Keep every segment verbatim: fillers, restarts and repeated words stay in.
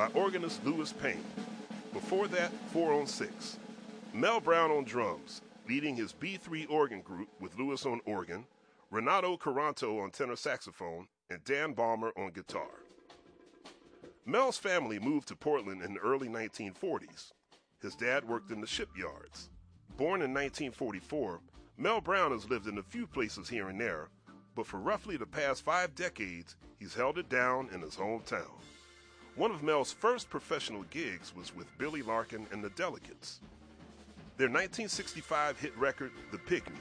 by organist Louis Payne. Before that, four on six. Mel Brown on drums, leading his B three organ group with Louis on organ, Renato Caranto on tenor saxophone, and Dan Balmer on guitar. Mel's family moved to Portland in the early nineteen forties. His dad worked in the shipyards. Born in nineteen forty-four, Mel Brown has lived in a few places here and there, but for roughly the past five decades, he's held it down in his hometown. One of Mel's first professional gigs was with Billy Larkin and the Delegates. Their nineteen sixty-five hit record, The Pygmy.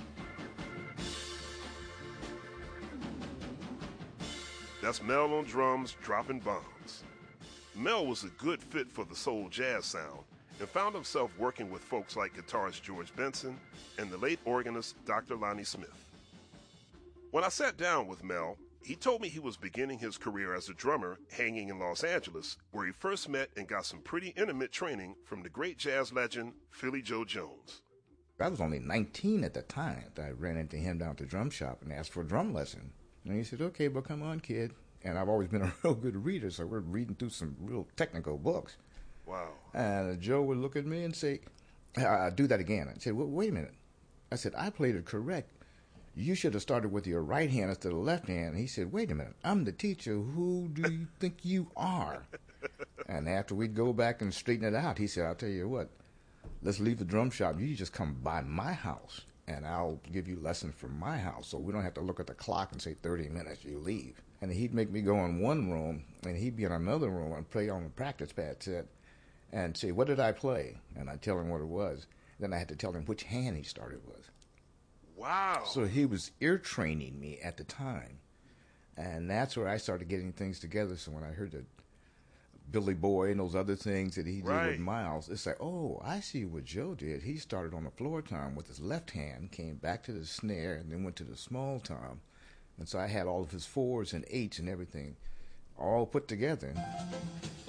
That's Mel on drums, dropping bombs. Mel was a good fit for the soul jazz sound and found himself working with folks like guitarist George Benson and the late organist Doctor Lonnie Smith. When I sat down with Mel, he told me he was beginning his career as a drummer hanging in Los Angeles, where he first met and got some pretty intimate training from the great jazz legend Philly Joe Jones. I was only nineteen at the time that I ran into him down at the drum shop and asked for a drum lesson. And he said, okay, well, come on, kid. And I've always been a real good reader, so we're reading through some real technical books. Wow. And Joe would look at me and say, I'd do that again. I'd say, well, wait a minute. I said, I played it correct. You should have started with your right hand instead of left hand. He said, wait a minute. I'm the teacher. Who do you think you are? And after we'd go back and straighten it out, he said, I'll tell you what, let's leave the drum shop. You just come by my house, and I'll give you lessons from my house, so we don't have to look at the clock and say thirty minutes, you leave. And he'd make me go in one room, and he'd be in another room and play on the practice pad set and say, what did I play? And I'd tell him what it was. Then I had to tell him which hand he started with. Wow. So he was ear training me at the time. And that's where I started getting things together. So when I heard that Billy Boy and those other things that he did right. with Miles, it's like, oh, I see what Joe did. He started on the floor tom with his left hand, came back to the snare, and then went to the small tom. And so I had all of his fours and eights and everything all put together.